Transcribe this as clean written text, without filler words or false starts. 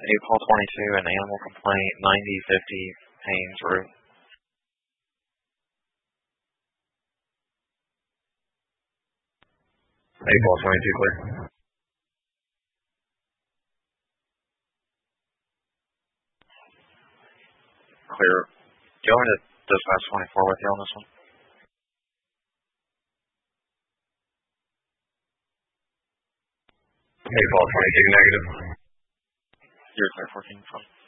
April 22, an animal complaint, 9050 Haynes Route. April 22, clear. Clear. Do you want me to dispatch 24 with you on this one? April 22, negative. You're clear 14 from.